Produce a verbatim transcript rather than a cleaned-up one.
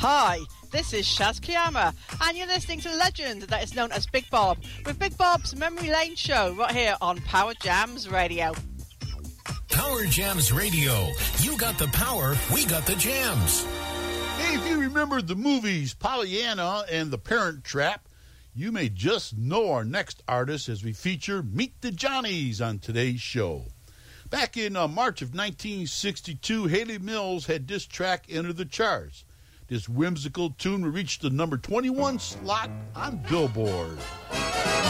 Hi, this is Shaz Kiyama, and you're listening to Legend that is known as Big Bob, with Big Bob's Memory Lane show right here on Power Jams Radio. Power Jams Radio. You got the power, we got the jams. Hey, if you remember the movies Pollyanna and The Parent Trap, you may just know our next artist as we feature Meet the Johnnies on today's show. Back in uh, March of nineteen sixty-two, Hayley Mills had this track enter the charts. This whimsical tune reached the number twenty-one slot on Billboard.